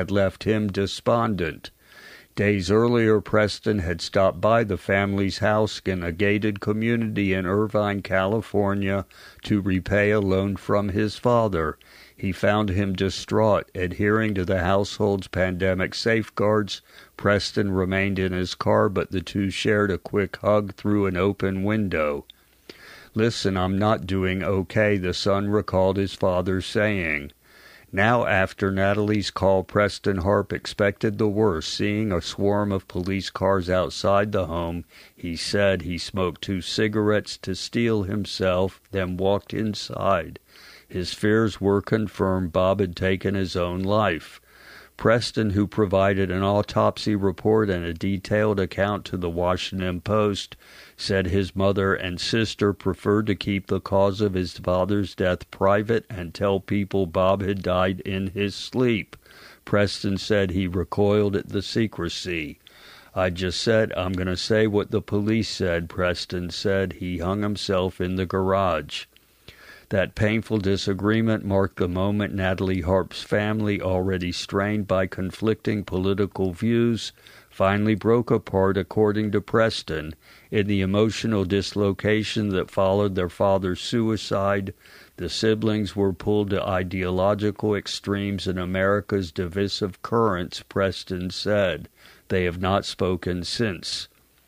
had left him despondent. Days earlier, Preston had stopped by the family's house in a gated community in Irvine, California, to repay a loan from his father. He found him distraught. Adhering to the household's pandemic safeguards, Preston remained in his car, but the two shared a quick hug through an open window. "Listen, I'm not doing okay," the son recalled his father saying. Now, after Natalie's call, Preston Harp expected the worst. Seeing a swarm of police cars outside the home, he said he smoked 2 cigarettes to steel himself, then walked inside. His fears were confirmed. Bob had taken his own life. Preston, who provided an autopsy report and a detailed account to the Washington Post, said his mother and sister preferred to keep the cause of his father's death private and tell people Bob had died in his sleep. Preston said he recoiled at the secrecy. "I just said I'm going to say what the police said," Preston said. He hung himself in the garage. That painful disagreement marked the moment Natalie Harp's family, already strained by conflicting political views, finally broke apart, according to Preston. In the emotional dislocation that followed their father's suicide, the siblings were pulled to ideological extremes in America's divisive currents, Preston said. They have not spoken since.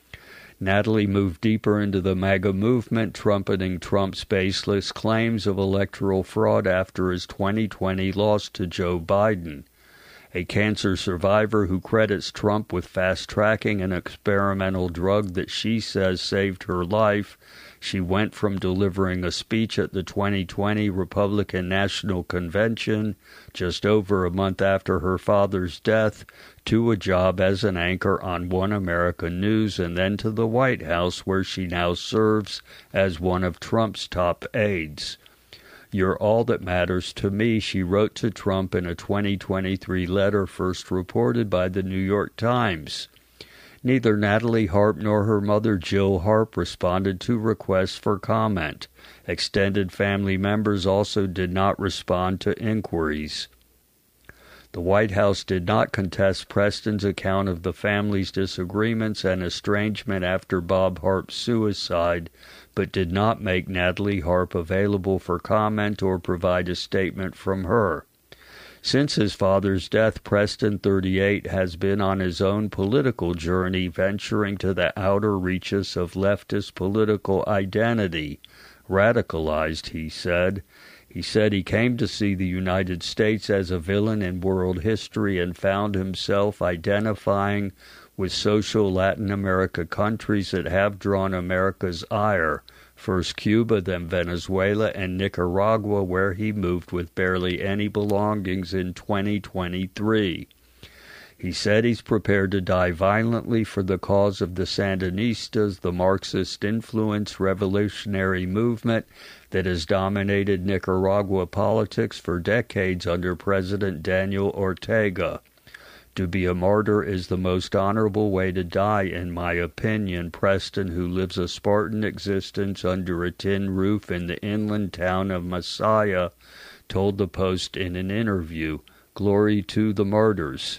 Natalie moved deeper into the MAGA movement, trumpeting Trump's baseless claims of electoral fraud after his 2020 loss to Joe Biden. A cancer survivor who credits Trump with fast-tracking an experimental drug that she says saved her life, she went from delivering a speech at the 2020 Republican National Convention just over a month after her father's death to a job as an anchor on One America News and then to the White House, where she now serves as one of Trump's top aides. "You're all that matters to me," she wrote to Trump in a 2023 letter first reported by the New York Times. Neither Natalie Harp nor her mother Jill Harp responded to requests for comment. Extended family members also did not respond to inquiries. The White House did not contest Preston's account of the family's disagreements and estrangement after Bob Harp's suicide, but did not make Natalie Harp available for comment or provide a statement from her. Since his father's death, Preston, 38, has been on his own political journey, venturing to the outer reaches of leftist political identity. Radicalized, he said. He said he came to see the United States as a villain in world history and found himself identifying with social Latin America countries that have drawn America's ire, first Cuba, then Venezuela and Nicaragua, where he moved with barely any belongings in 2023. He said he's prepared to die violently for the cause of the Sandinistas, the Marxist-influenced revolutionary movement that has dominated Nicaragua politics for decades under President Daniel Ortega. "To be a martyr is the most honorable way to die, in my opinion," Preston, who lives a Spartan existence under a tin roof in the inland town of Masaya, told the Post in an interview. Glory to the martyrs.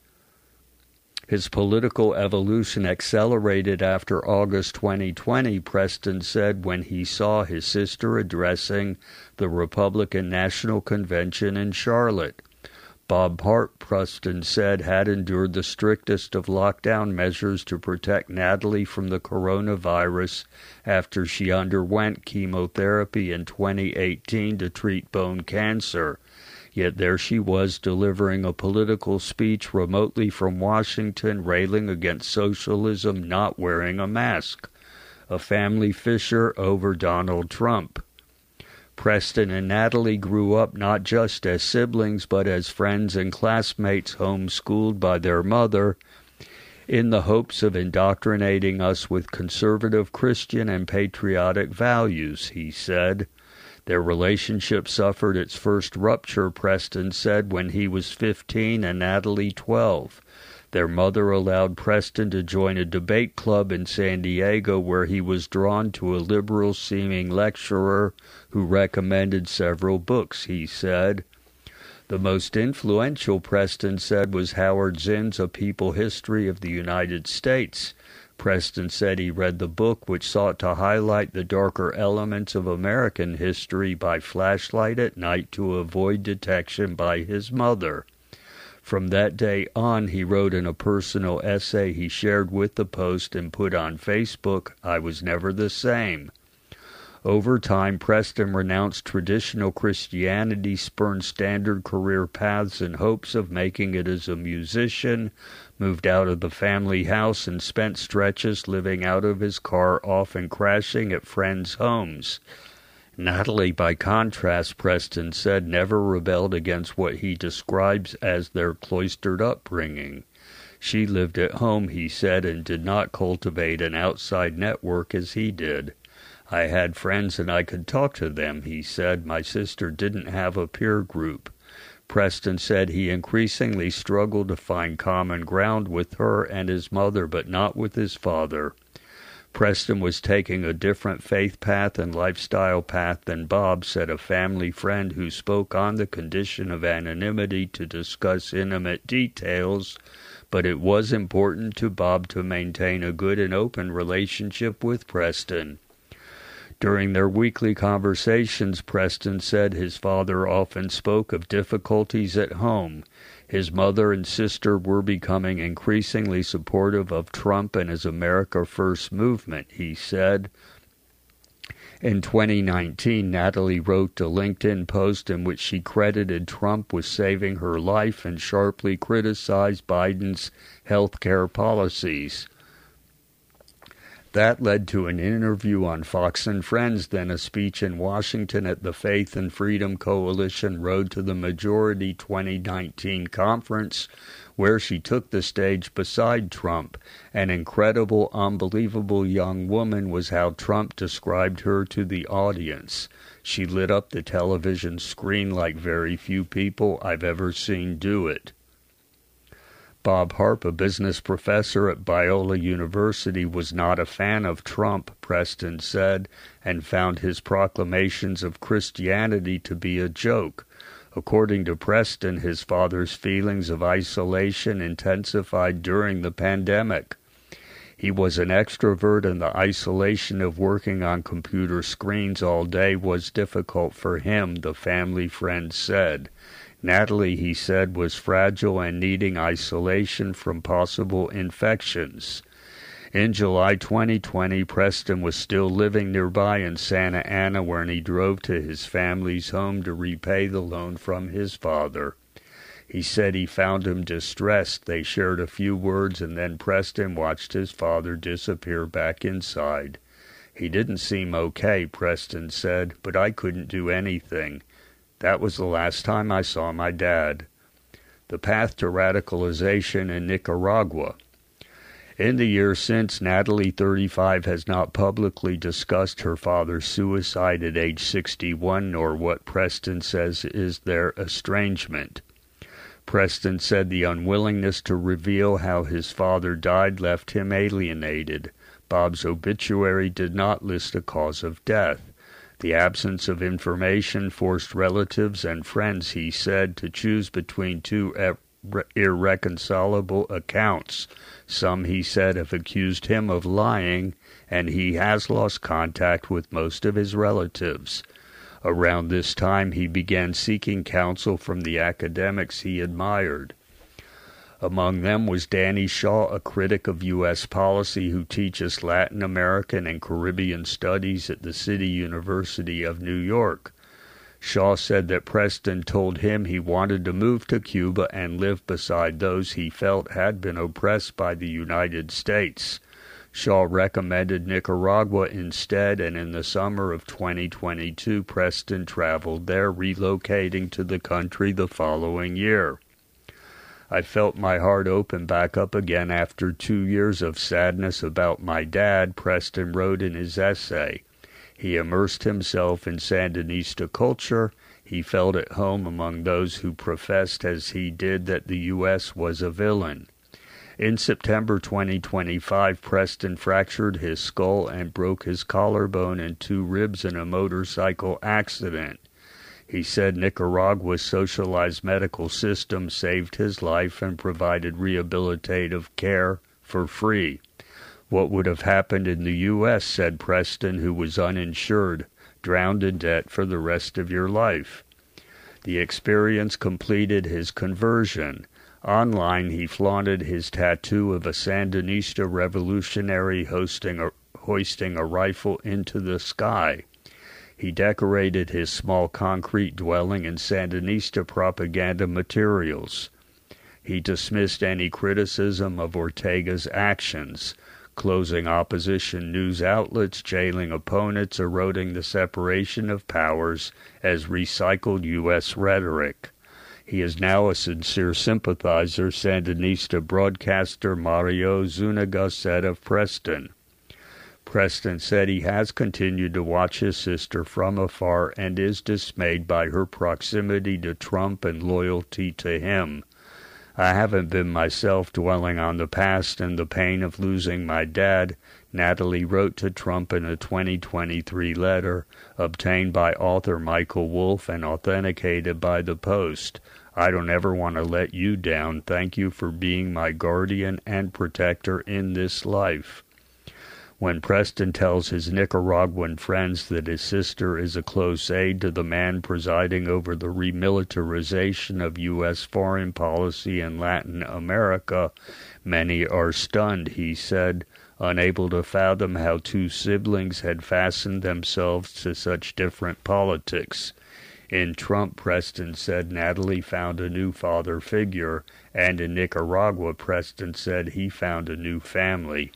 His political evolution accelerated after August 2020, Preston said, when he saw his sister addressing the Republican National Convention in Charlotte. Bob Hart, Preston said, had endured the strictest of lockdown measures to protect Natalie from the coronavirus after she underwent chemotherapy in 2018 to treat bone cancer. Yet there she was delivering a political speech remotely from Washington, railing against socialism, not wearing a mask. A family fissure over Donald Trump. Preston and Natalie grew up not just as siblings, but as friends and classmates homeschooled by their mother, in the hopes of indoctrinating us with conservative Christian and patriotic values, he said. Their relationship suffered its first rupture, Preston said, when he was 15 and Natalie 12. Their mother allowed Preston to join a debate club in San Diego where he was drawn to a liberal-seeming lecturer who recommended several books, he said. The most influential, Preston said, was Howard Zinn's A People History of the United States. Preston said he read the book, which sought to highlight the darker elements of American history by flashlight at night to avoid detection by his mother. From that day on, he wrote in a personal essay he shared with the Post and put on Facebook, "I was never the same." Over time, Preston renounced traditional Christianity, spurned standard career paths in hopes of making it as a musician, moved out of the family house, and spent stretches living out of his car, often crashing at friends' homes. Natalie, by contrast, Preston said, never rebelled against what he describes as their cloistered upbringing. She lived at home, he said, and did not cultivate an outside network as he did. I had friends and I could talk to them, he said. My sister didn't have a peer group. Preston said he increasingly struggled to find common ground with her and his mother, but not with his father. Preston was taking a different faith path and lifestyle path than Bob, said a family friend who spoke on the condition of anonymity to discuss intimate details, but it was important to Bob to maintain a good and open relationship with Preston. During their weekly conversations, Preston said his father often spoke of difficulties at home. His mother and sister were becoming increasingly supportive of Trump and his America First movement, he said. In 2019, Natalie wrote a LinkedIn post in which she credited Trump with saving her life and sharply criticized Biden's health care policies. That led to an interview on Fox and Friends, then a speech in Washington at the Faith and Freedom Coalition Road to the Majority 2019 conference, where she took the stage beside Trump. An incredible, unbelievable young woman was how Trump described her to the audience. She lit up the television screen like very few people I've ever seen do it. Bob Harp, a business professor at Biola University, was not a fan of Trump, Preston said, and found his proclamations of Christianity to be a joke. According to Preston, his father's feelings of isolation intensified during the pandemic. He was an extrovert, and the isolation of working on computer screens all day was difficult for him, the family friend said. Natalie, he said, was fragile and needing isolation from possible infections. In July 2020, Preston was still living nearby in Santa Ana, where he drove to his family's home to repay the loan from his father. He said he found him distressed. They shared a few words, and then Preston watched his father disappear back inside. He didn't seem okay, Preston said, but I couldn't do anything. That was the last time I saw my dad. The path to radicalization in Nicaragua. In the years since, Natalie, 35, has not publicly discussed her father's suicide at age 61, nor what Preston says is their estrangement. Preston said the unwillingness to reveal how his father died left him alienated. Bob's obituary did not list a cause of death. The absence of information forced relatives and friends, he said, to choose between two irreconcilable accounts. Some, he said, have accused him of lying, and he has lost contact with most of his relatives. Around this time, he began seeking counsel from the academics he admired. Among them was Danny Shaw, a critic of U.S. policy who teaches Latin American and Caribbean studies at the City University of New York. Shaw said that Preston told him he wanted to move to Cuba and live beside those he felt had been oppressed by the United States. Shaw recommended Nicaragua instead, and in the summer of 2022, Preston traveled there, relocating to the country the following year. I felt my heart open back up again after 2 years of sadness about my dad, Preston wrote in his essay. He immersed himself in Sandinista culture. He felt at home among those who professed, as he did, that the U.S. was a villain. In September 2025, Preston fractured his skull and broke his collarbone and 2 ribs in a motorcycle accident. He said Nicaragua's socialized medical system saved his life and provided rehabilitative care for free. What would have happened in the U.S., said Preston, who was uninsured, drowned in debt for the rest of your life? The experience completed his conversion. Online, he flaunted his tattoo of a Sandinista revolutionary hoisting a rifle into the sky. He decorated his small concrete dwelling in Sandinista propaganda materials. He dismissed any criticism of Ortega's actions, closing opposition news outlets, jailing opponents, eroding the separation of powers as recycled U.S. rhetoric. He is now a sincere sympathizer, Sandinista broadcaster Mario Zuniga said of Preston. Preston said he has continued to watch his sister from afar and is dismayed by her proximity to Trump and loyalty to him. I haven't been myself dwelling on the past and the pain of losing my dad, Natalie wrote to Trump in a 2023 letter obtained by author Michael Wolff and authenticated by the Post. I don't ever want to let you down. Thank you for being my guardian and protector in this life. When Preston tells his Nicaraguan friends that his sister is a close aide to the man presiding over the remilitarization of U.S. foreign policy in Latin America, many are stunned, he said, unable to fathom how two siblings had fastened themselves to such different politics. In Trump, Preston said Natalie found a new father figure, and in Nicaragua, Preston said he found a new family.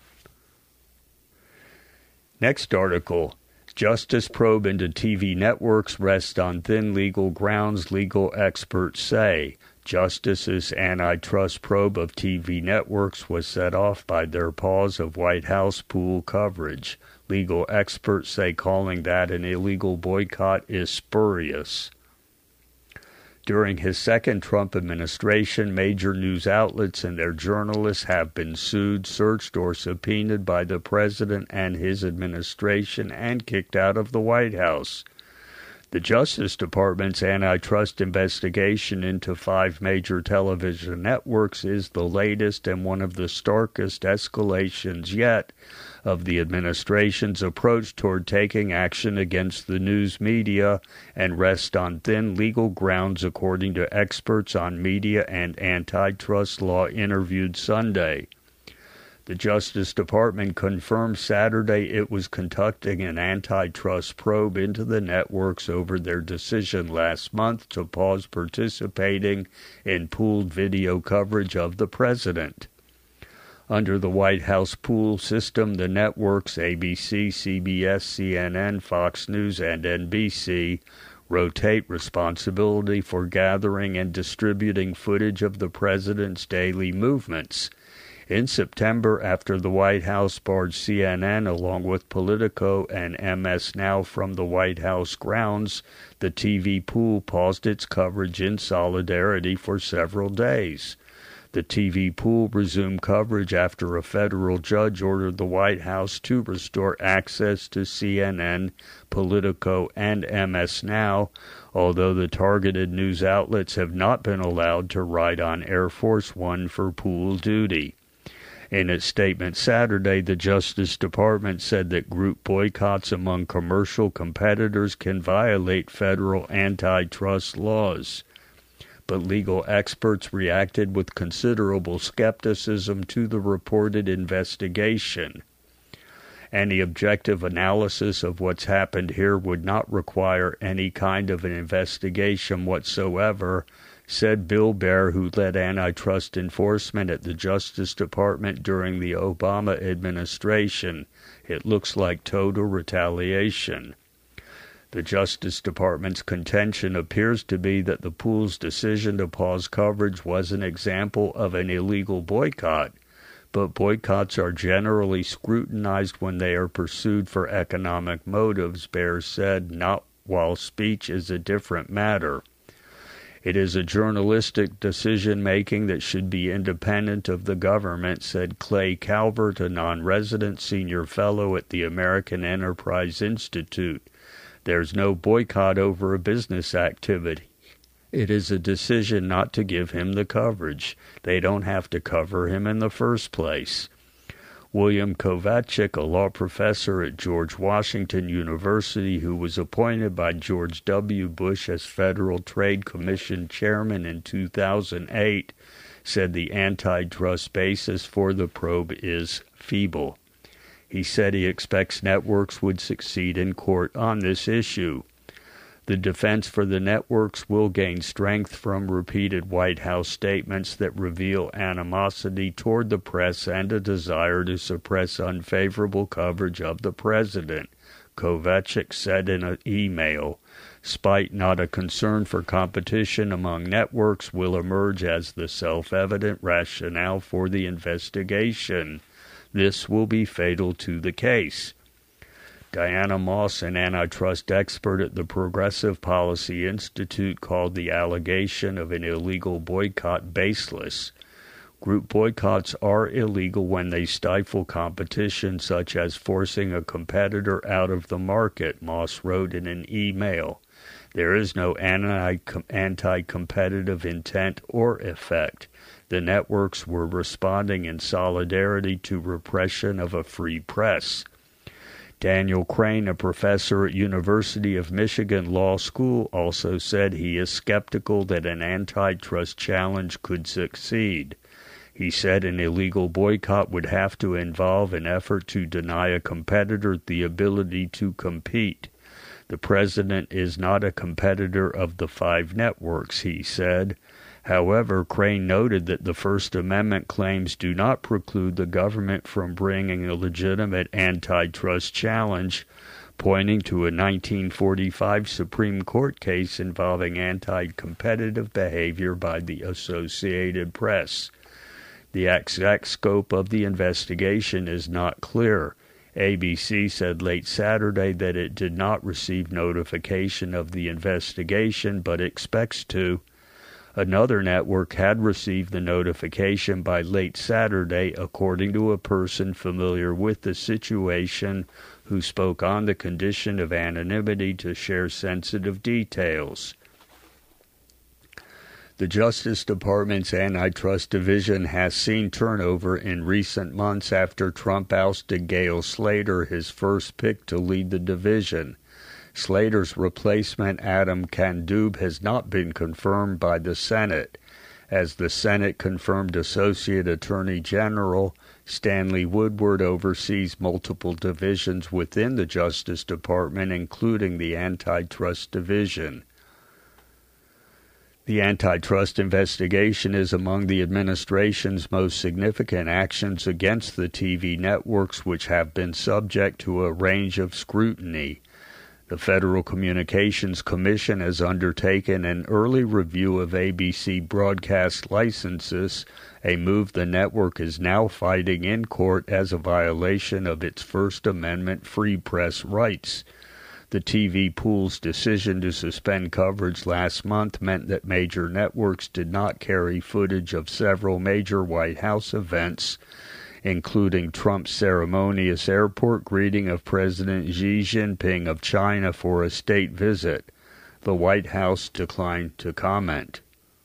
Next article, Justice probe into TV networks rests on thin legal grounds, legal experts say. Justice's antitrust probe of TV networks was set off by their pause of White House pool coverage. Legal experts say calling that an illegal boycott is spurious. During his second Trump administration, major news outlets and their journalists have been sued, searched, or subpoenaed by the president and his administration and kicked out of the White House. The Justice Department's antitrust investigation into 5 major television networks is the latest and one of the starkest escalations yet of the administration's approach toward taking action against the news media and rests on thin legal grounds, according to experts on media and antitrust law interviewed Sunday. The Justice Department confirmed Saturday it was conducting an antitrust probe into the networks over their decision last month to pause participating in pooled video coverage of the president. Under the White House pool system, the networks ABC, CBS, CNN, Fox News, and NBC rotate responsibility for gathering and distributing footage of the president's daily movements. In September, after the White House barred CNN along with Politico and MS Now from the White House grounds, the TV pool paused its coverage in solidarity for several days. The TV pool resumed coverage after a federal judge ordered the White House to restore access to CNN, Politico, and MS Now, although the targeted news outlets have not been allowed to ride on Air Force One for pool duty. In its statement Saturday, the Justice Department said that group boycotts among commercial competitors can violate federal antitrust laws. But legal experts reacted with considerable skepticism to the reported investigation. Any objective analysis of what's happened here would not require any kind of an investigation whatsoever, said Bill Baer, who led antitrust enforcement at the Justice Department during the Obama administration. It looks like total retaliation. The Justice Department's contention appears to be that the pool's decision to pause coverage was an example of an illegal boycott, but boycotts are generally scrutinized when they are pursued for economic motives, Baer said, not while speech is a different matter. It is a journalistic decision-making that should be independent of the government, said Clay Calvert, a non-resident senior fellow at the American Enterprise Institute. There's no boycott over a business activity. It is a decision not to give him the coverage. They don't have to cover him in the first place. William Kovacic, a law professor at George Washington University who was appointed by George W. Bush as Federal Trade Commission chairman in 2008, said the antitrust basis for the probe is feeble. He said he expects networks would succeed in court on this issue. The defense for the networks will gain strength from repeated White House statements that reveal animosity toward the press and a desire to suppress unfavorable coverage of the president, Kovacic said in an email. Spite not a concern for competition among networks will emerge as the self-evident rationale for the investigation. This will be fatal to the case. Diana Moss, an antitrust expert at the Progressive Policy Institute, called the allegation of an illegal boycott baseless. Group boycotts are illegal when they stifle competition, such as forcing a competitor out of the market, Moss wrote in an email. There is no anti-competitive intent or effect. The networks were responding in solidarity to repression of a free press. Daniel Crane, a professor at University of Michigan Law School, also said he is skeptical that an antitrust challenge could succeed. He said an illegal boycott would have to involve an effort to deny a competitor the ability to compete. The president is not a competitor of the 5 networks, he said. However, Crane noted that the First Amendment claims do not preclude the government from bringing a legitimate antitrust challenge, pointing to a 1945 Supreme Court case involving anti-competitive behavior by the Associated Press. The exact scope of the investigation is not clear. ABC said late Saturday that it did not receive notification of the investigation but expects to. Another network had received the notification by late Saturday, according to a person familiar with the situation who spoke on the condition of anonymity to share sensitive details. The Justice Department's Antitrust Division has seen turnover in recent months after Trump ousted Gale Slater, his first pick to lead the division. Slater's replacement, Adam Kandub, has not been confirmed by the Senate. As the Senate confirmed Associate Attorney General Stanley Woodward oversees multiple divisions within the Justice Department, including the Antitrust Division. The antitrust investigation is among the administration's most significant actions against the TV networks, which have been subject to a range of scrutiny. The Federal Communications Commission has undertaken an early review of ABC broadcast licenses, a move the network is now fighting in court as a violation of its First Amendment free press rights. The TV pool's decision to suspend coverage last month meant that major networks did not carry footage of several major White House events, including Trump's ceremonious airport greeting of President Xi Jinping of China for a state visit. The White House declined to comment.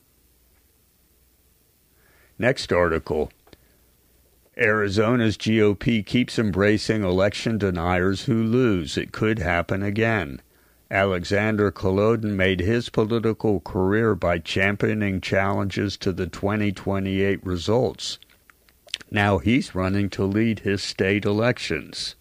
Next article. Arizona's GOP keeps embracing election deniers who lose. It could happen again. Alexander Kolodin made his political career by championing challenges to the 2028 results. Now he's running to lead his state elections.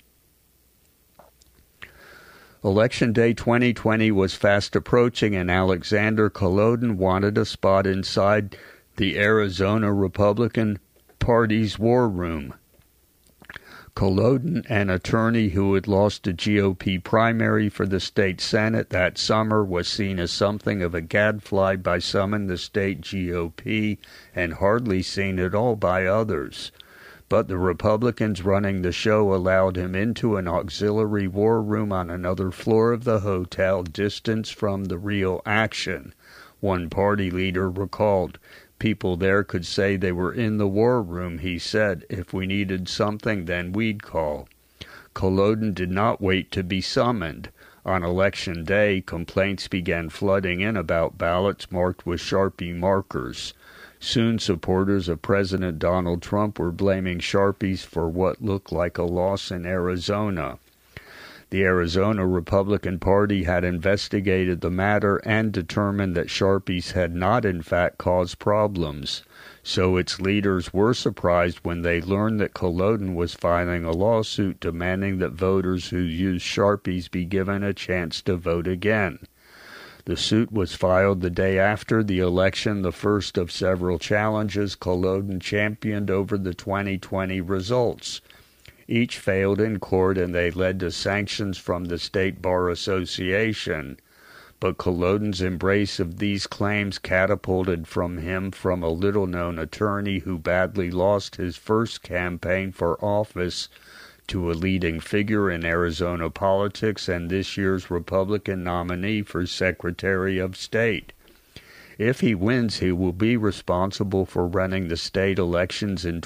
Election Day 2020 was fast approaching, and Alexander Kolodin wanted a spot inside the Arizona Republican Party's war room. Kolodin, an attorney who had lost a GOP primary for the state Senate that summer, was seen as something of a gadfly by some in the state GOP and hardly seen at all by others. But the Republicans running the show allowed him into an auxiliary war room on another floor of the hotel, distance from the real action. One party leader recalled, "People there could say they were in the war room," he said. "If we needed something, then we'd call." Kolodin did not wait to be summoned. On Election Day, complaints began flooding in about ballots marked with Sharpie markers. Soon, supporters of President Donald Trump were blaming Sharpies for what looked like a loss in Arizona. The Arizona Republican Party had investigated the matter and determined that Sharpies had not in fact caused problems. So its leaders were surprised when they learned that Culloden was filing a lawsuit demanding that voters who used Sharpies be given a chance to vote again. The suit was filed the day after the election, the first of several challenges Culloden championed over the 2020 results. Each failed in court, and they led to sanctions from the State Bar Association. But Culloden's embrace of these claims catapulted him from a little-known attorney who badly lost his first campaign for office to a leading figure in Arizona politics and this year's Republican nominee for Secretary of State. If he wins, he will be responsible for running the state elections in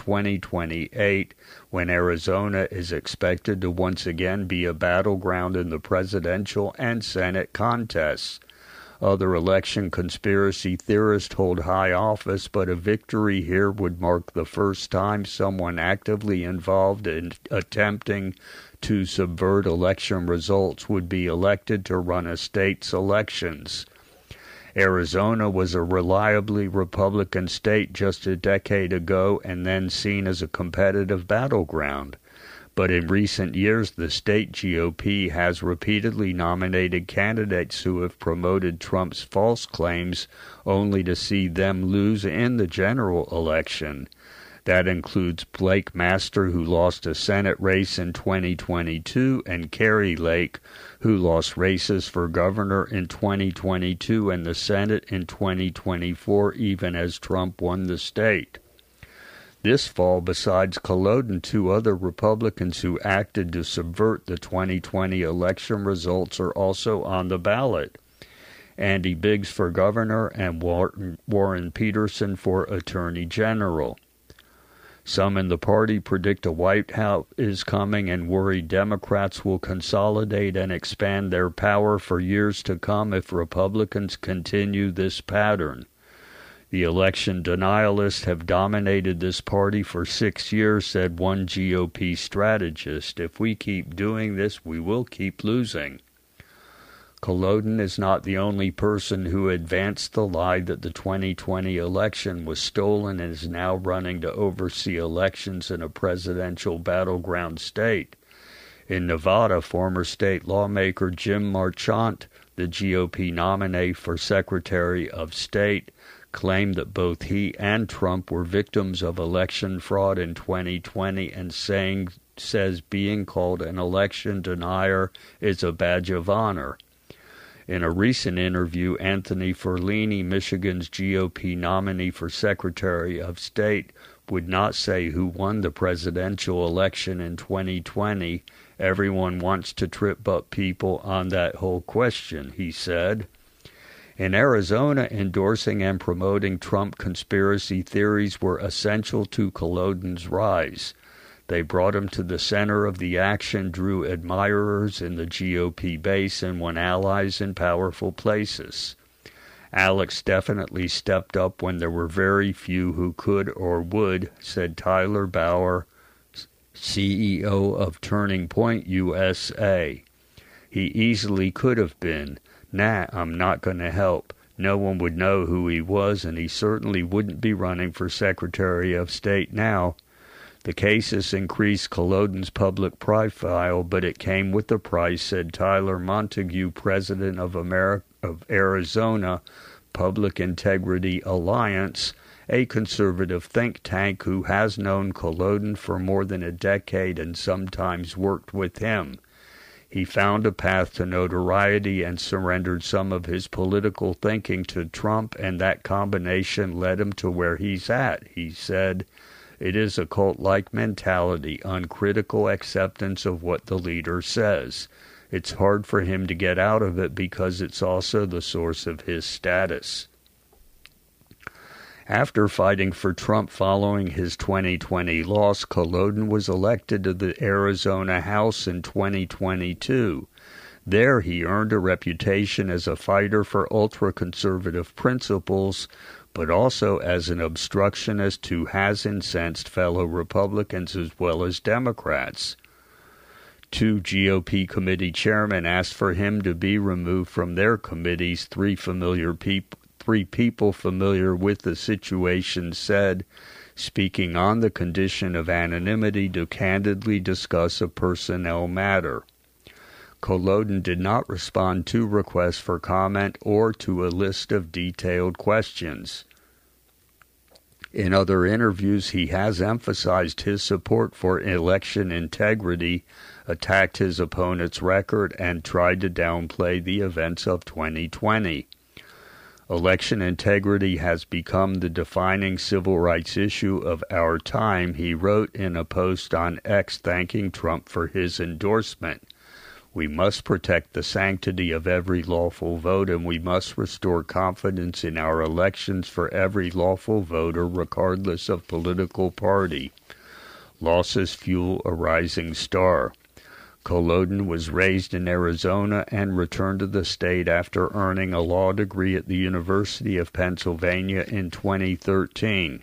2028, when Arizona is expected to once again be a battleground in the presidential and Senate contests. Other election conspiracy theorists hold high office, but a victory here would mark the first time someone actively involved in attempting to subvert election results would be elected to run a state's elections. Arizona was a reliably Republican state just a decade ago and then seen as a competitive battleground. But in recent years, the state GOP has repeatedly nominated candidates who have promoted Trump's false claims only to see them lose in the general election. That includes Blake Master, who lost a Senate race in 2022, and Kari Lake, who lost races for governor in 2022 and the Senate in 2024, even as Trump won the state. This fall, besides Culloden, two other Republicans who acted to subvert the 2020 election results are also on the ballot. Andy Biggs for governor and Warren Peterson for attorney general. Some in the party predict a White House is coming and worry Democrats will consolidate and expand their power for years to come if Republicans continue this pattern. The election denialists have dominated this party for 6 years, said one GOP strategist. If we keep doing this, we will keep losing. Culloden is not the only person who advanced the lie that the 2020 election was stolen and is now running to oversee elections in a presidential battleground state. In Nevada, former state lawmaker Jim Marchant, the GOP nominee for Secretary of State, claimed that both he and Trump were victims of election fraud in 2020 and says being called an election denier is a badge of honor. In a recent interview, Anthony Ferlini, Michigan's GOP nominee for Secretary of State, would not say who won the presidential election in 2020. Everyone wants to trip up people on that whole question, he said. In Arizona, endorsing and promoting Trump conspiracy theories were essential to Culloden's rise. They brought him to the center of the action, drew admirers in the GOP base, and won allies in powerful places. Alex definitely stepped up when there were very few who could or would, said Tyler Bauer, CEO of Turning Point USA. He easily could have been. Nah, I'm not going to help. No one would know who he was, and he certainly wouldn't be running for Secretary of State now. The case has increased Culloden's public profile, but it came with a price, said Tyler Montague, president of Arizona Public Integrity Alliance, a conservative think tank who has known Culloden for more than a decade and sometimes worked with him. He found a path to notoriety and surrendered some of his political thinking to Trump, and that combination led him to where he's at, he said. It is a cult-like mentality, uncritical acceptance of what the leader says. It's hard for him to get out of it because it's also the source of his status. After fighting for Trump following his 2020 loss, Culloden was elected to the Arizona House in 2022. There he earned a reputation as a fighter for ultra-conservative principles, but also as an obstructionist who has incensed fellow Republicans as well as Democrats. 2 GOP committee chairmen asked for him to be removed from their committees. Three people familiar with the situation said, speaking on the condition of anonymity, to candidly discuss a personnel matter. Kolodin did not respond to requests for comment or to a list of detailed questions. In other interviews, he has emphasized his support for election integrity, attacked his opponent's record, and tried to downplay the events of 2020. Election integrity has become the defining civil rights issue of our time, he wrote in a post on X thanking Trump for his endorsement. We must protect the sanctity of every lawful vote, and we must restore confidence in our elections for every lawful voter, regardless of political party. Losses fuel a rising star. Kolodin was raised in Arizona and returned to the state after earning a law degree at the University of Pennsylvania in 2013.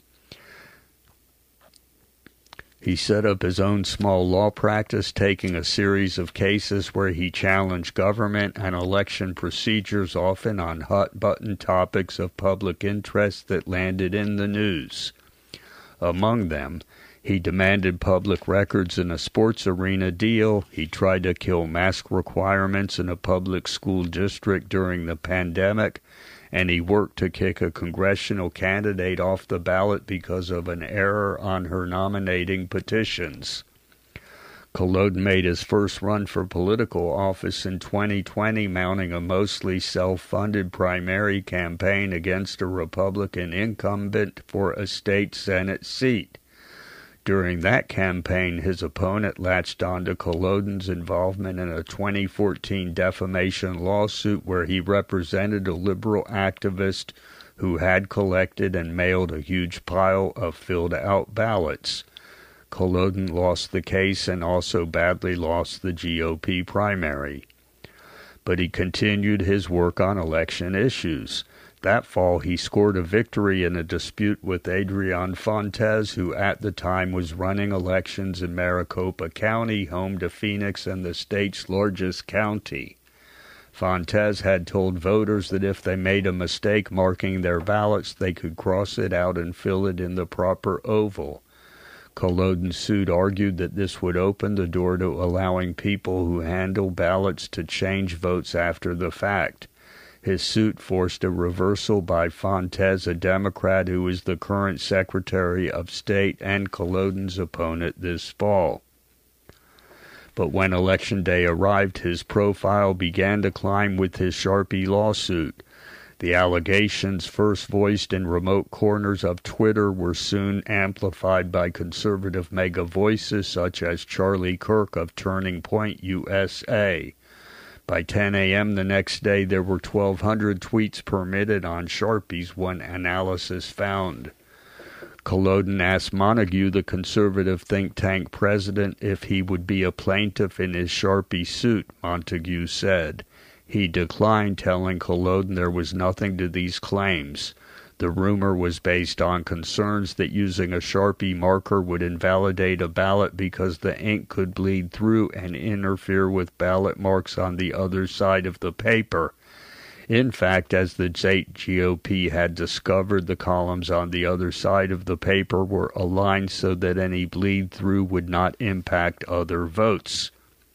He set up his own small law practice, taking a series of cases where he challenged government and election procedures, often on hot-button topics of public interest that landed in the news. Among them, he demanded public records in a sports arena deal, he tried to kill mask requirements in a public school district during the pandemic, and he worked to kick a congressional candidate off the ballot because of an error on her nominating petitions. Kolodin made his first run for political office in 2020, mounting a mostly self-funded primary campaign against a Republican incumbent for a state Senate seat. During that campaign, his opponent latched onto Kolodin's involvement in a 2014 defamation lawsuit where he represented a liberal activist who had collected and mailed a huge pile of filled-out ballots. Kolodin lost the case and also badly lost the GOP primary. But he continued his work on election issues. That fall, he scored a victory in a dispute with Adrian Fontes, who at the time was running elections in Maricopa County, home to Phoenix and the state's largest county. Fontes had told voters that if they made a mistake marking their ballots, they could cross it out and fill it in the proper oval. Kolodin's suit argued that this would open the door to allowing people who handle ballots to change votes after the fact. His suit forced a reversal by Fontes, a Democrat who is the current Secretary of State and Kolodin's opponent this fall. But when Election Day arrived, his profile began to climb with his Sharpie lawsuit. The allegations, first voiced in remote corners of Twitter, were soon amplified by conservative mega voices such as Charlie Kirk of Turning Point USA. By 10 a.m. the next day, there were 1,200 tweets permitted on Sharpies, one analysis found. Kolodin asked Montague, the conservative think tank president, if he would be a plaintiff in his Sharpie suit, Montague said. He declined, telling Kolodin there was nothing to these claims. The rumor was based on concerns that using a Sharpie marker would invalidate a ballot because the ink could bleed through and interfere with ballot marks on the other side of the paper. In fact, as the state GOP had discovered, the columns on the other side of the paper were aligned so that any bleed-through would not impact other votes.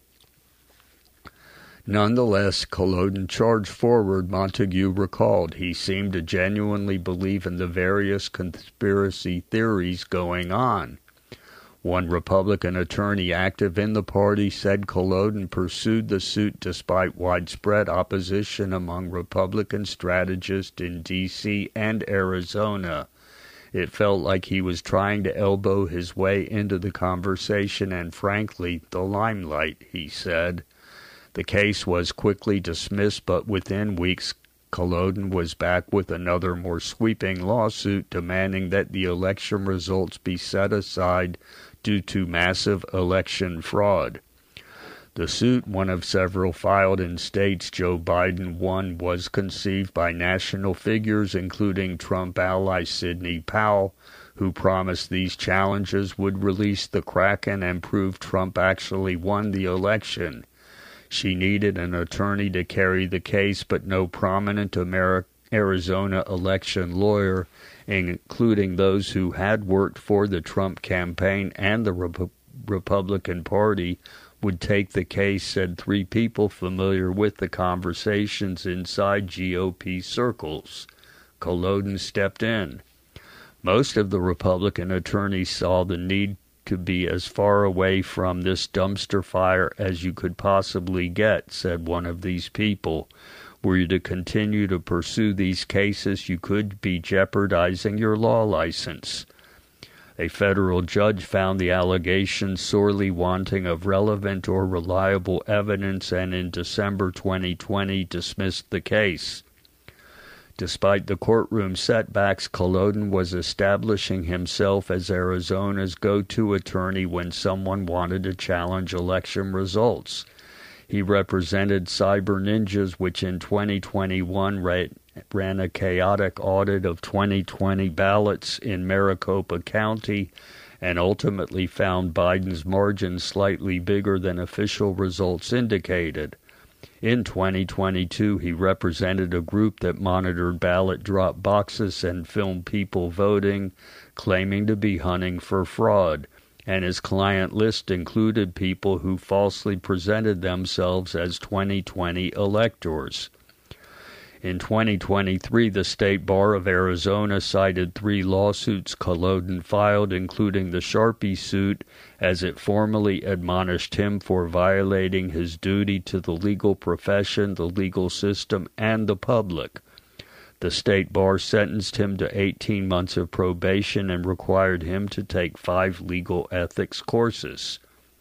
Nonetheless, Kolodin charged forward, Montague recalled. He seemed to genuinely believe in the various conspiracy theories going on. One Republican attorney active in the party said Kolodin pursued the suit despite widespread opposition among Republican strategists in D.C. and Arizona. It felt like he was trying to elbow his way into the conversation and, frankly, the limelight, he said. The case was quickly dismissed, but within weeks, Kolodin was back with another more sweeping lawsuit demanding that the election results be set aside due to massive election fraud. The suit, one of several filed in states Joe Biden won, was conceived by national figures including Trump ally Sidney Powell, who promised these challenges would release the Kraken and prove Trump actually won the election. She needed an attorney to carry the case, but no prominent Arizona election lawyer, including those who had worked for the Trump campaign and the Republican Party, would take the case, said three people familiar with the conversations inside GOP circles. Culloden stepped in. Most of the Republican attorneys saw the need to be as far away from this dumpster fire as you could possibly get, said one of these people. Were you to continue to pursue these cases, you could be jeopardizing your law license. A federal judge found the allegations sorely wanting of relevant or reliable evidence and in December 2020 dismissed the case. Despite the courtroom setbacks, Culloden was establishing himself as Arizona's go-to attorney when someone wanted to challenge election results. He represented Cyber Ninjas, which in 2021 ran a chaotic audit of 2020 ballots in Maricopa County and ultimately found Biden's margin slightly bigger than official results indicated. In 2022, he represented a group that monitored ballot drop boxes and filmed people voting, claiming to be hunting for fraud, and his client list included people who falsely presented themselves as 2020 electors. In 2023, the State Bar of Arizona cited 3 lawsuits Culloden filed, including the Sharpie suit, as it formally admonished him for violating his duty to the legal profession, the legal system, and the public. The State Bar sentenced him to 18 months of probation and required him to take 5 legal ethics courses.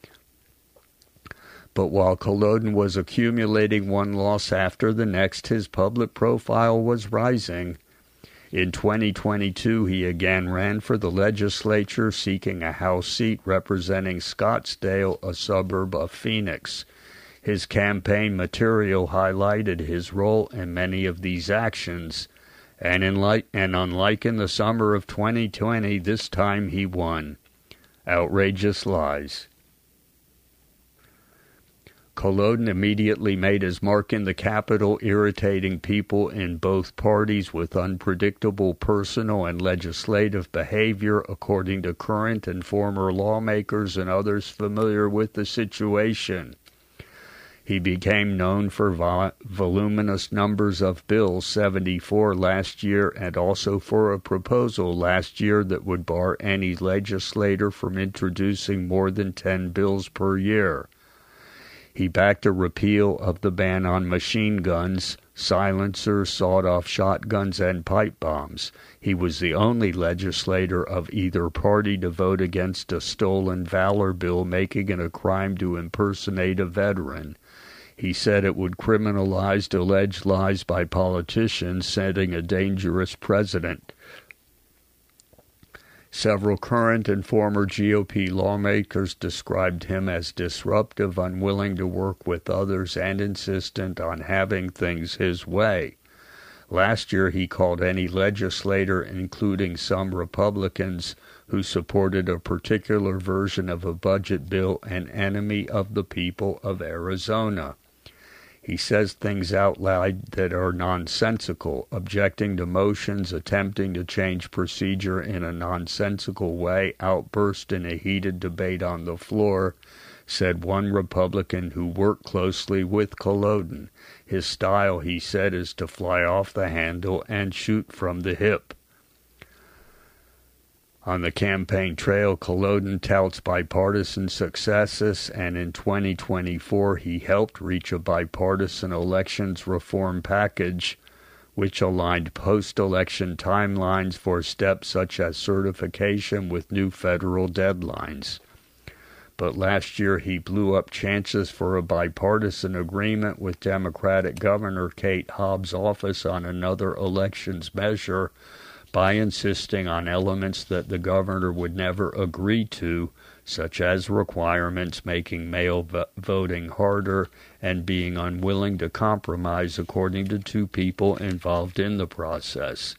But while Culloden was accumulating one loss after the next, his public profile was rising. In 2022, he again ran for the legislature, seeking a House seat representing Scottsdale, a suburb of Phoenix. His campaign material highlighted his role in many of these actions, and unlike in the summer of 2020, this time he won. Outrageous lies. Culloden immediately made his mark in the Capitol, irritating people in both parties with unpredictable personal and legislative behavior, according to current and former lawmakers and others familiar with the situation. He became known for voluminous numbers of bills, 74 last year, and also for a proposal last year that would bar any legislator from introducing more than 10 bills per year. He backed a repeal of the ban on machine guns, silencers, sawed-off shotguns, and pipe bombs. He was the only legislator of either party to vote against a stolen valor bill making it a crime to impersonate a veteran. He said it would criminalize alleged lies by politicians, setting a dangerous precedent. Several current and former GOP lawmakers described him as disruptive, unwilling to work with others, and insistent on having things his way. Last year, he called any legislator, including some Republicans who supported a particular version of a budget bill, an enemy of the people of Arizona. He says things out loud that are nonsensical, objecting to motions, attempting to change procedure in a nonsensical way, outburst in a heated debate on the floor, said one Republican who worked closely with Culloden. His style, he said, is to fly off the handle and shoot from the hip. On the campaign trail, Culloden touts bipartisan successes, and in 2024 he helped reach a bipartisan elections reform package which aligned post-election timelines for steps such as certification with new federal deadlines. But last year he blew up chances for a bipartisan agreement with Democratic Governor Kate Hobbs' office on another elections measure by insisting on elements that the governor would never agree to, such as requirements making mail voting harder and being unwilling to compromise, according to two people involved in the process.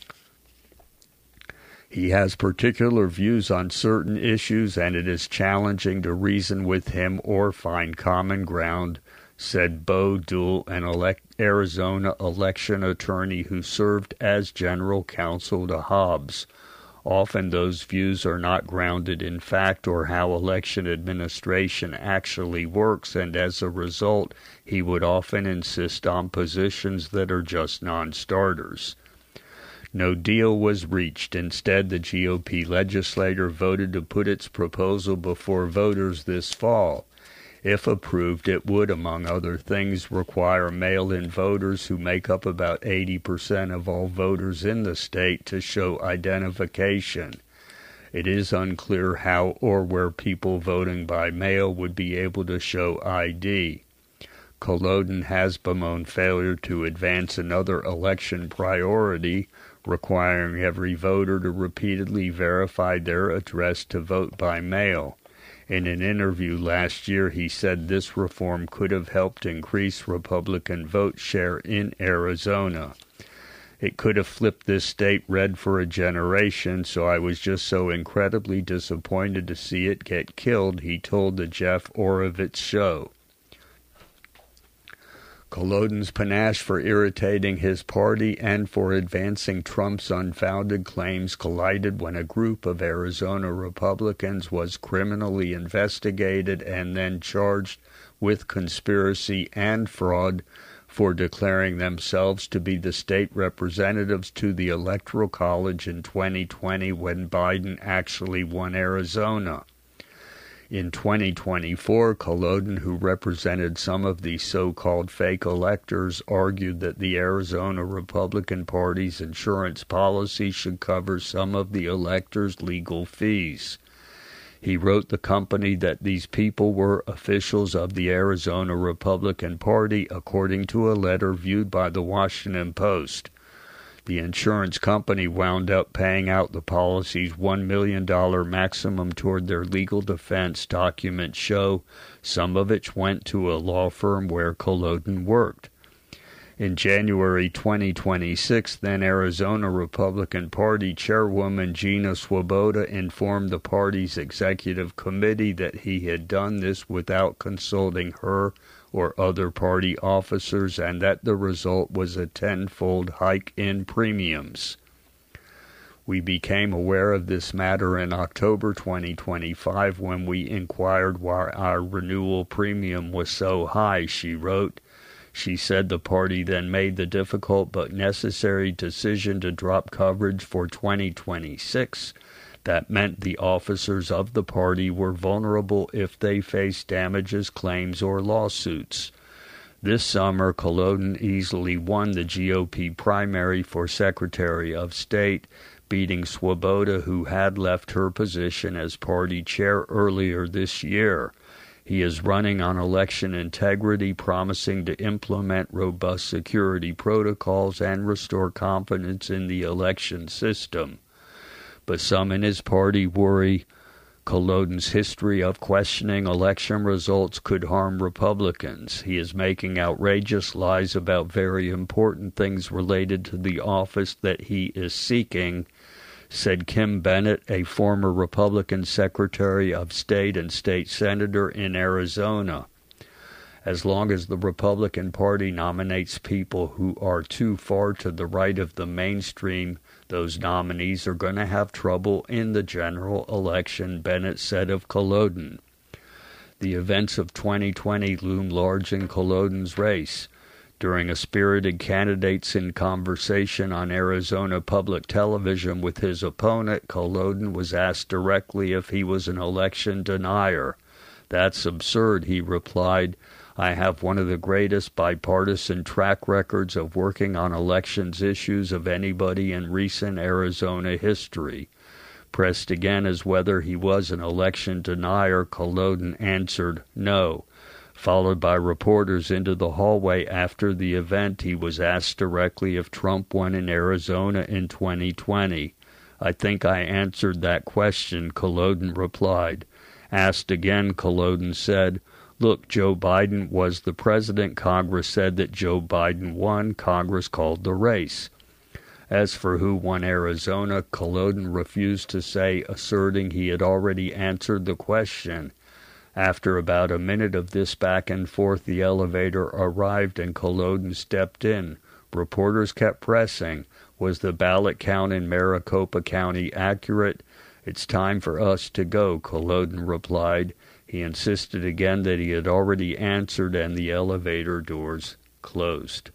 He has particular views on certain issues, and it is challenging to reason with him or find common ground, said Bo Duell, an Arizona election attorney who served as general counsel to Hobbs. Often those views are not grounded in fact or how election administration actually works, and as a result, he would often insist on positions that are just non-starters. No deal was reached. Instead, the GOP legislature voted to put its proposal before voters this fall. If approved, it would, among other things, require mail-in voters who make up about 80% of all voters in the state to show identification. It is unclear how or where people voting by mail would be able to show ID. Culloden has bemoaned failure to advance another election priority, requiring every voter to repeatedly verify their address to vote by mail. In an interview last year, he said this reform could have helped increase Republican vote share in Arizona. It could have flipped this state red for a generation, so I was just so incredibly disappointed to see it get killed, he told the Jeff Oravitz show. Culloden's panache for irritating his party and for advancing Trump's unfounded claims collided when a group of Arizona Republicans was criminally investigated and then charged with conspiracy and fraud for declaring themselves to be the state representatives to the Electoral College in 2020 when Biden actually won Arizona. In 2024, Culloden, who represented some of the so-called fake electors, argued that the Arizona Republican Party's insurance policy should cover some of the electors' legal fees. He wrote the company that these people were officials of the Arizona Republican Party, according to a letter viewed by the Washington Post. The insurance company wound up paying out the policy's $1 million maximum toward their legal defense, documents show, some of which went to a law firm where Culloden worked. In January 2026, then Arizona Republican Party Chairwoman Gina Swoboda informed the party's executive committee that he had done this without consulting her or other party officers, and that the result was a tenfold hike in premiums. We became aware of this matter in October 2025 when we inquired why our renewal premium was so high, she wrote. She said the party then made the difficult but necessary decision to drop coverage for 2026. That meant the officers of the party were vulnerable if they faced damages claims or lawsuits. This summer, Culloden easily won the GOP primary for Secretary of State, beating Swoboda, who had left her position as party chair earlier this year. He is running on election integrity, promising to implement robust security protocols and restore confidence in the election system. But some in his party worry Culloden's history of questioning election results could harm Republicans. He is making outrageous lies about very important things related to the office that he is seeking, said Kim Bennett, a former Republican Secretary of State and state senator in Arizona. As long as the Republican Party nominates people who are too far to the right of the mainstream, those nominees are going to have trouble in the general election, Bennett said of Culloden. The events of 2020 loom large in Culloden's race. During a spirited candidates in conversation on Arizona public television with his opponent, Culloden was asked directly if he was an election denier. "That's absurd," he replied. "I have one of the greatest bipartisan track records of working on elections issues of anybody in recent Arizona history." Pressed again as whether he was an election denier, Culloden answered, "No." Followed by reporters into the hallway after the event, he was asked directly if Trump won in Arizona in 2020. "I think I answered that question," Culloden replied. Asked again, Culloden said, "Look, Joe Biden was the president. Congress said that Joe Biden won. Congress called the race." As for who won Arizona, Culloden refused to say, asserting he had already answered the question. After about a minute of this back and forth, the elevator arrived and Culloden stepped in. Reporters kept pressing. Was the ballot count in Maricopa County accurate? "It's time for us to go," Culloden replied. He insisted again that he had already answered, and the elevator doors closed.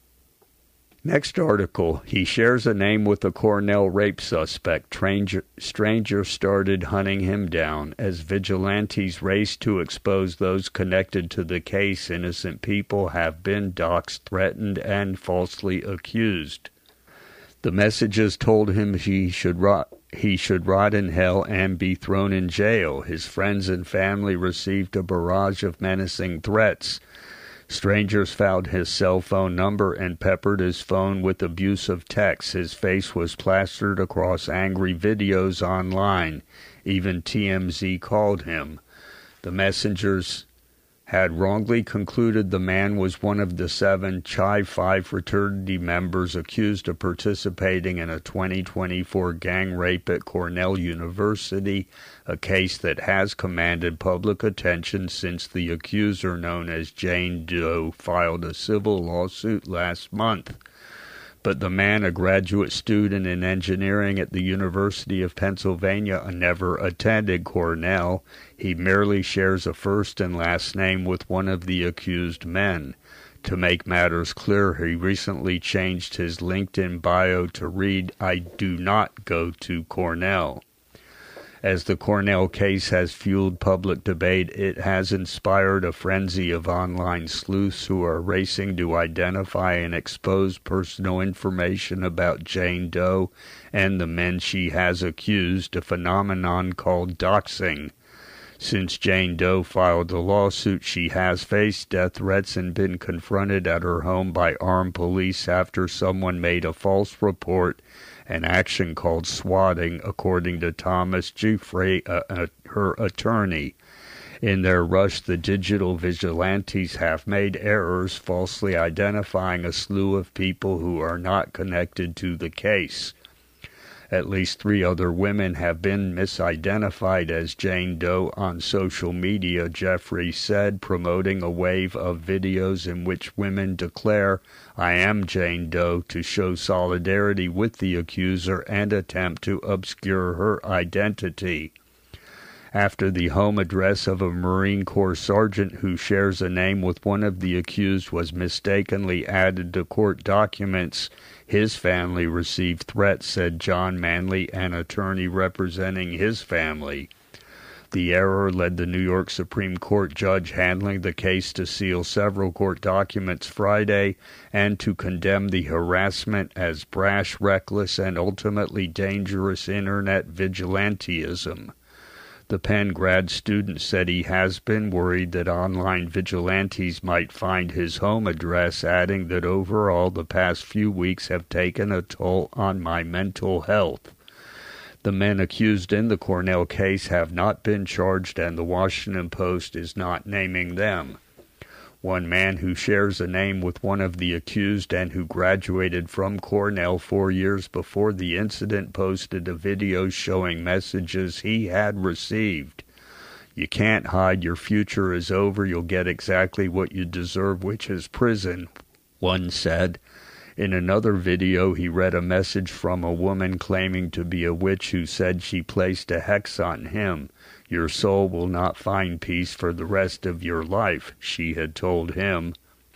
Next article, he shares a name with a Cornell rape suspect. Stranger started hunting him down. As vigilantes race to expose those connected to the case, innocent people have been doxxed, threatened, and falsely accused. The messages told him he should rot in hell and be thrown in jail. His friends and family received a barrage of menacing threats. Strangers found his cell phone number and peppered his phone with abusive texts. His face was plastered across angry videos online. Even TMZ called him. The messengers had wrongly concluded the man was one of the 7 Chi Phi fraternity members accused of participating in a 2024 gang rape at Cornell University, a case that has commanded public attention since the accuser, known as Jane Doe, filed a civil lawsuit last month. But the man, a graduate student in engineering at the University of Pennsylvania, never attended Cornell. He merely shares a first and last name with one of the accused men. To make matters clear, he recently changed his LinkedIn bio to read, "I do not go to Cornell." As the Cornell case has fueled public debate, it has inspired a frenzy of online sleuths who are racing to identify and expose personal information about Jane Doe and the men she has accused, a phenomenon called doxing. Since Jane Doe filed the lawsuit, she has faced death threats and been confronted at her home by armed police after someone made a false report, an action called swatting, according to Thomas Giuffre, her attorney. In their rush, the digital vigilantes have made errors, falsely identifying a slew of people who are not connected to the case. At least 3 other women have been misidentified as Jane Doe on social media, Jeffrey said, promoting a wave of videos in which women declare, "I am Jane Doe," to show solidarity with the accuser and attempt to obscure her identity. After the home address of a Marine Corps sergeant who shares a name with one of the accused was mistakenly added to court documents, his family received threats, said John Manley, an attorney representing his family. The error led the New York Supreme Court judge handling the case to seal several court documents Friday and to condemn the harassment as brash, reckless, and ultimately dangerous internet vigilantism. The Penn grad student said he has been worried that online vigilantes might find his home address, adding that overall the past few weeks have taken a toll on my mental health. The men accused in the Cornell case have not been charged, and the Washington Post is not naming them. One man who shares a name with one of the accused and who graduated from Cornell 4 years before the incident posted a video showing messages he had received. "You can't hide, your future is over, you'll get exactly what you deserve, which is prison," one said. In another video, he read a message from a woman claiming to be a witch who said she placed a hex on him. "Your soul will not find peace for the rest of your life," she had told him.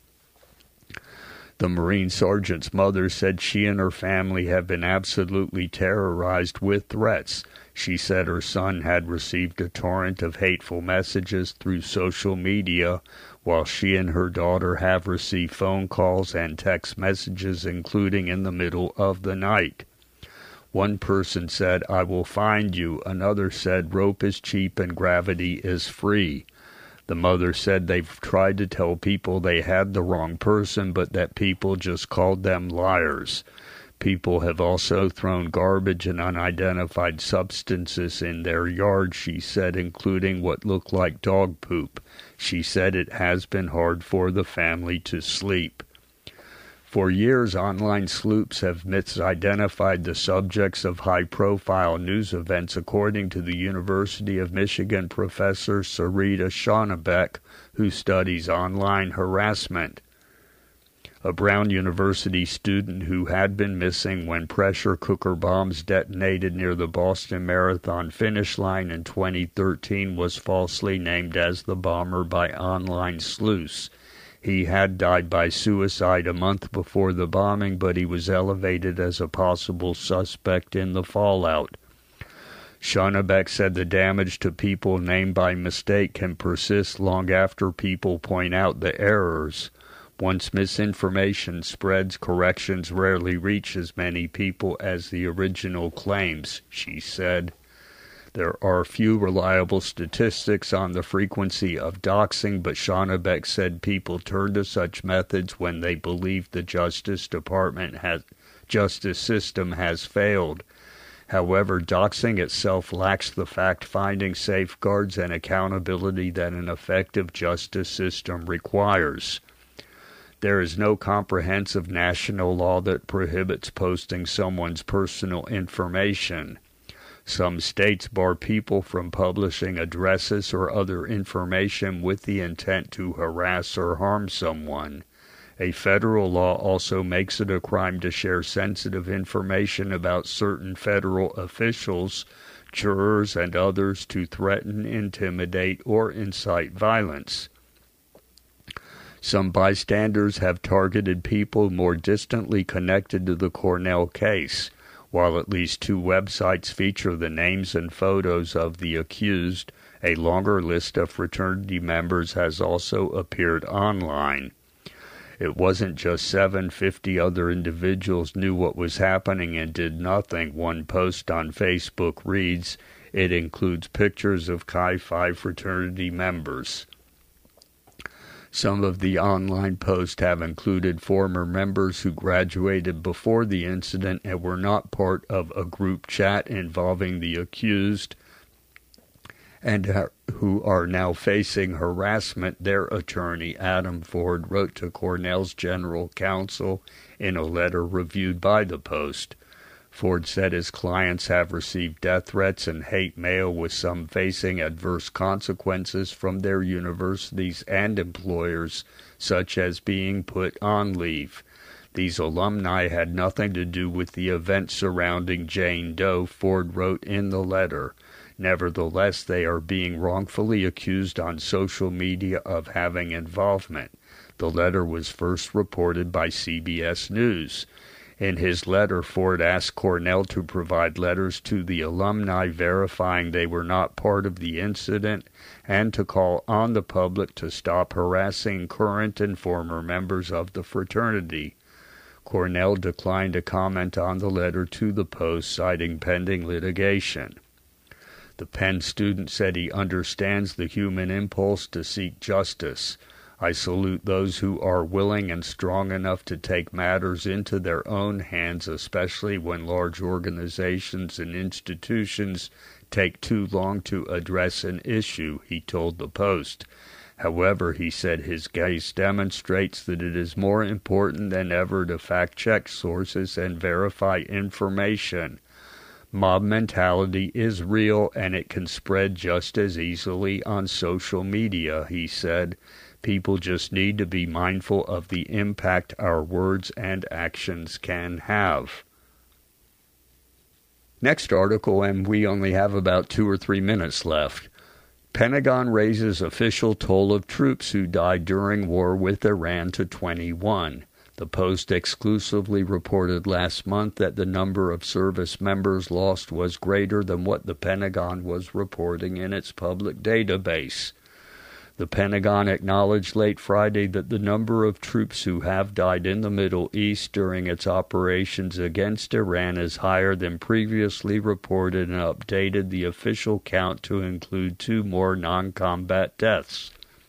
The Marine sergeant's mother said she and her family have been absolutely terrorized with threats. She said her son had received a torrent of hateful messages through social media, while she and her daughter have received phone calls and text messages, including in the middle of the night. One person said, "I will find you." Another said, "Rope is cheap and gravity is free." The mother said they've tried to tell people they had the wrong person, but that people just called them liars. People have also thrown garbage and unidentified substances in their yard, she said, including what looked like dog poop. She said it has been hard for the family to sleep. For years, online sleuths have misidentified the subjects of high-profile news events, according to the University of Michigan professor Sarita Schoenebeck, who studies online harassment. A Brown University student who had been missing when pressure cooker bombs detonated near the Boston Marathon finish line in 2013 was falsely named as the bomber by online sleuths. He had died by suicide a month before the bombing, but he was elevated as a possible suspect in the fallout. Schoenebeck said the damage to people named by mistake can persist long after people point out the errors. Once misinformation spreads, corrections rarely reach as many people as the original claims, she said. There are few reliable statistics on the frequency of doxing, but Schoenebeck said people turn to such methods when they believe the justice system has failed. However, doxing itself lacks the fact-finding safeguards and accountability that an effective justice system requires. There is no comprehensive national law that prohibits posting someone's personal information. Some states bar people from publishing addresses or other information with the intent to harass or harm someone. A federal law also makes it a crime to share sensitive information about certain federal officials, jurors, and others to threaten, intimidate, or incite violence. Some bystanders have targeted people more distantly connected to the Cornell case. While at least 2 websites feature the names and photos of the accused, a longer list of fraternity members has also appeared online. It wasn't just 750 other individuals knew what was happening and did nothing, one post on Facebook reads. It includes pictures of Chi Phi fraternity members. Some of the online posts have included former members who graduated before the incident and were not part of a group chat involving the accused and who are now facing harassment, their attorney, Adam Ford, wrote to Cornell's general counsel in a letter reviewed by the Post. Ford said his clients have received death threats and hate mail, with some facing adverse consequences from their universities and employers, such as being put on leave. These alumni had nothing to do with the events surrounding Jane Doe, Ford wrote in the letter. Nevertheless, they are being wrongfully accused on social media of having involvement. The letter was first reported by CBS News. In his letter, Ford asked Cornell to provide letters to the alumni verifying they were not part of the incident and to call on the public to stop harassing current and former members of the fraternity. Cornell declined to comment on the letter to the Post, citing pending litigation. The Penn student said he understands the human impulse to seek justice. I salute those who are willing and strong enough to take matters into their own hands, especially when large organizations and institutions take too long to address an issue, he told the Post. However, he said his case demonstrates that it is more important than ever to fact-check sources and verify information. Mob mentality is real and it can spread just as easily on social media, he said. People just need to be mindful of the impact our words and actions can have. Next article, and we only have about 2 or 3 minutes left. Pentagon raises official toll of troops who died during war with Iran to 21. The Post exclusively reported last month that the number of service members lost was greater than what the Pentagon was reporting in its public database. The Pentagon acknowledged late Friday that the number of troops who have died in the Middle East during its operations against Iran is higher than previously reported and updated the official count to include 2 more non-combat deaths.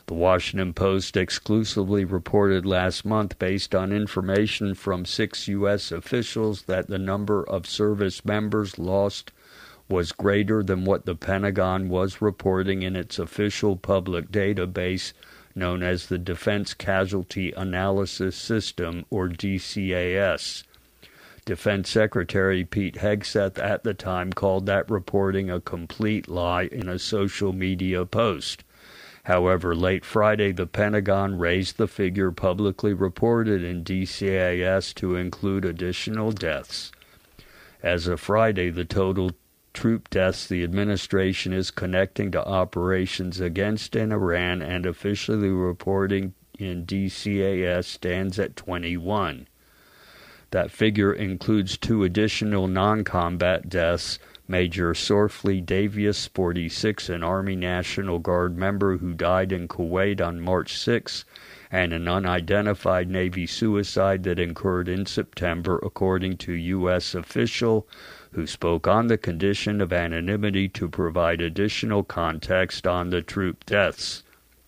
The Washington Post exclusively reported last month, based on information from 6 U.S. officials, that the number of service members lost was greater than what the Pentagon was reporting in its official public database known as the Defense Casualty Analysis System, or DCAS. Defense Secretary Pete Hegseth at the time called that reporting a complete lie in a social media post. However, late Friday, the Pentagon raised the figure publicly reported in DCAS to include additional deaths. As of Friday, the total troop deaths the administration is connecting to operations against Iran and officially reporting in DCAS stands at 21. That figure includes 2 additional non-combat deaths: Major Sorfli Davius, 46, an Army National Guard member who died in Kuwait on March 6, and an unidentified Navy suicide that occurred in September, according to U.S. official who spoke on the condition of anonymity to provide additional context on the troop deaths.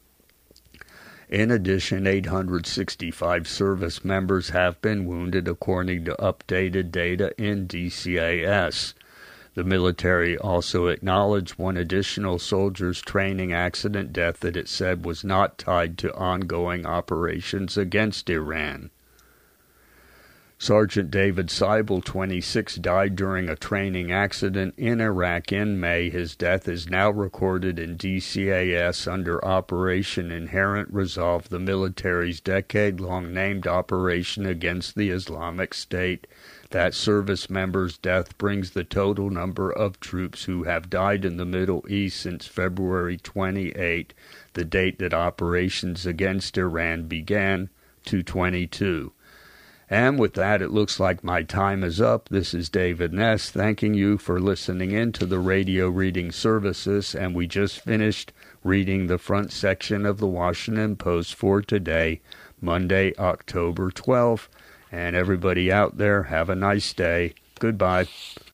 In addition, 865 service members have been wounded, according to updated data in DCAS. The military also acknowledged one additional soldier's training accident death that it said was not tied to ongoing operations against Iran. Sergeant David Seibel, 26, died during a training accident in Iraq in May. His death is now recorded in DCAS under Operation Inherent Resolve, the military's decade-long named operation against the Islamic State. That service member's death brings the total number of troops who have died in the Middle East since February 28, the date that operations against Iran began, to 22. And with that, it looks like my time is up. This is David Ness, thanking you for listening in to the radio reading services, and we just finished reading the front section of the Washington Post for today, Monday, October 12th. And everybody out there, have a nice day. Goodbye.